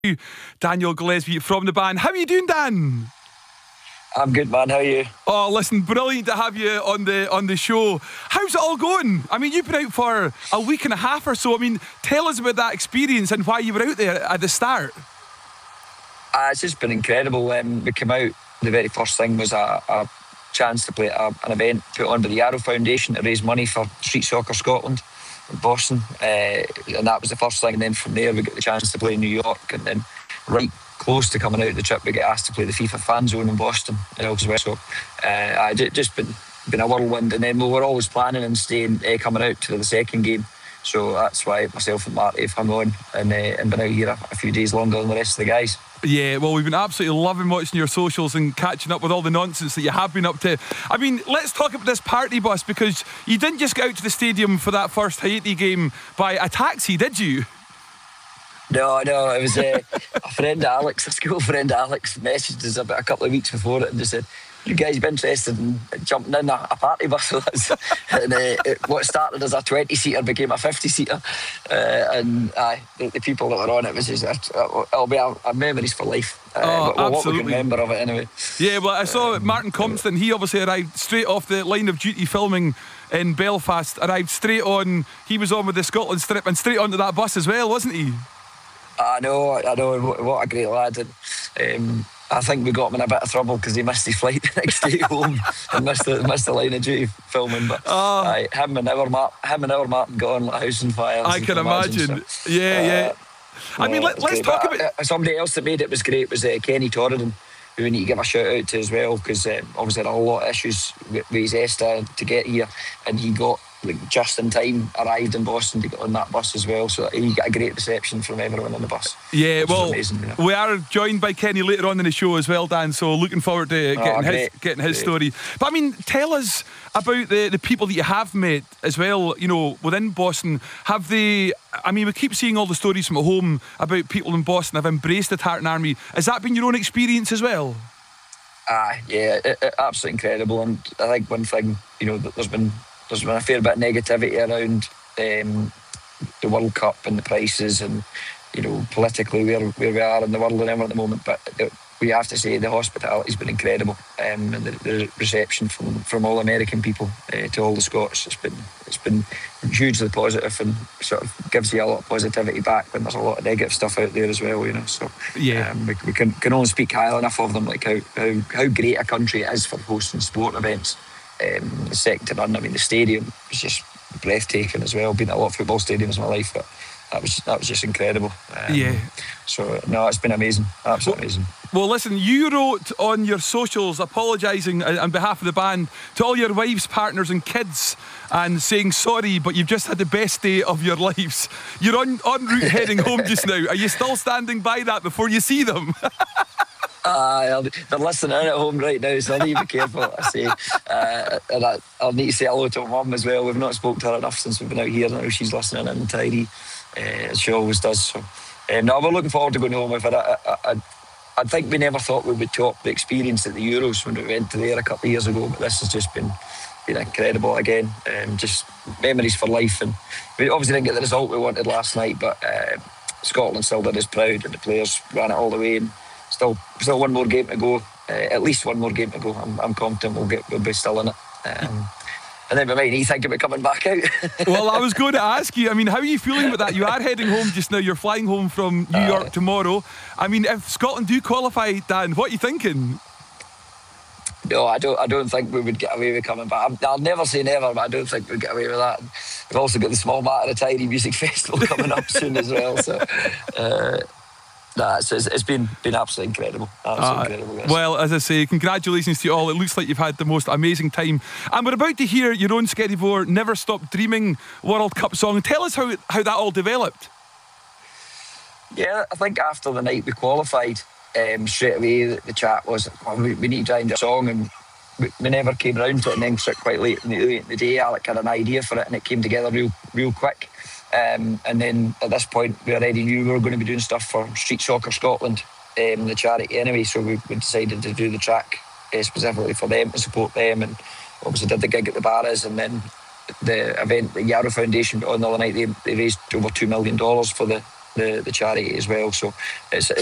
Daniel Gillespie from the band. How are you doing, Dan? I'm good, man. How are you? Oh, listen, brilliant to have you on the show. How's it all going? I mean, you've been out for a week and a half or so. I mean, tell us about that experience and why you were out there at the start. It's just been incredible. We came out, the very first thing was a chance to play at an event put on by the Yarrow Foundation to raise money for Street Soccer Scotland in Boston. And that was the first thing. And then from there, we got the chance to play in New York. And then right close to coming out of the trip, we get asked to play the FIFA Fan Zone in Boston as well. So I just been a whirlwind. And then we were always planning and staying, coming out to the second game. So that's why myself and Marty have hung on and been out here a few days longer than the rest of the guys. Yeah, well, we've been absolutely loving watching your socials and catching up with all the nonsense that you have been up to. I mean, let's talk about this party bus, because you didn't just get out to the stadium for that first Haiti game by a taxi, did you? No, it was a friend Alex, a school friend Alex, messaged us about a couple of weeks before it and just said, you guys be interested in jumping in a party bus with us? And what started as a 20-seater became a 50-seater. The people that were on it was just, it'll be a memories for life. Absolutely. What we can remember of it anyway. Yeah, well, I saw Martin Compton. He obviously arrived straight off the line of duty filming in Belfast, arrived straight on. He was on with the Scotland strip and straight onto that bus as well, wasn't he? I know. What a great lad. And I think we got him in a bit of trouble because he missed his flight the next day home and missed the line of duty filming. But him and our Martin got on like a house on fire. I can imagine. So, yeah. I mean, let's talk about somebody else that made it was great was Kenny Torridon, who we need to give a shout out to as well, because obviously had a lot of issues with his ESTA to get here, and he got just in time, arrived in Boston to get on that bus as well, so he got a great reception from everyone on the bus. Yeah, well, amazing, we are joined by Kenny later on in the show as well, Dan, so looking forward to getting his story. But I mean, tell us about the people that you have met as well, within Boston. Have they, I mean, we keep seeing all the stories from at home about people in Boston have embraced the Tartan Army. Has that been your own experience as well? Yeah, absolutely incredible. And I think one thing, there's been a fair bit of negativity around the World Cup and the prices and, politically where we are in the world and everything at the moment. But we have to say the hospitality's been incredible, and the reception from all American people to all the Scots, it's been hugely positive and sort of gives you a lot of positivity back when there's a lot of negative stuff out there as well. So yeah, we can only speak highly enough of them, like how great a country it is for hosting sport events. The second to none. I mean, the stadium was just breathtaking as well. Been at a lot of football stadiums in my life, but that was just incredible. Yeah. So no, it's been amazing, absolutely amazing. Well, listen, you wrote on your socials apologising on behalf of the band to all your wives, partners, and kids, and saying sorry, but you've just had the best day of your lives. You're en route heading home just now. Are you still standing by that before you see them? They're listening in at home right now, so I need to be careful what I say. And I'll need to say hello to my mum as well. We've not spoke to her enough since we've been out here. Now she's listening in tidy, as she always does. So, no, we're looking forward to going home. I think we never thought we would top the experience at the Euros when we went to there a couple of years ago, but this has just been incredible again. Just memories for life. And we obviously didn't get the result we wanted last night, but Scotland still did us proud, and the players ran it all the way. And Still one more game to go. At least one more game to go. I'm confident we'll be still in it. And then we might need to think about coming back out. Well, I was going to ask you, I mean, how are you feeling about that? You are heading home just now. You're flying home from New York tomorrow. I mean, if Scotland do qualify, Dan, what are you thinking? No, I don't think we would get away with coming back. I'll never say never, but I don't think we'd get away with that. We've also got the Small Matter of Tidy Music Festival coming up soon as well. So. It's been absolutely incredible. Incredible, guys. Well, as I say, congratulations to you all. It looks like you've had the most amazing time. And we're about to hear your own Skerry Vore Never Stop Dreaming World Cup song. Tell us how that all developed. Yeah, I think after the night we qualified, straight away the chat was, we need to try and do a song, and we never came round to it. And then quite late in the day, Alec had an idea for it, and it came together real quick. And then at this point we already knew we were going to be doing stuff for Street Soccer Scotland, the charity anyway, so we decided to do the track specifically for them, to support them, and obviously did the gig at the Barras, and then the event the Yarrow Foundation put on the other night. They raised over $2 million for the the charity as well. So it's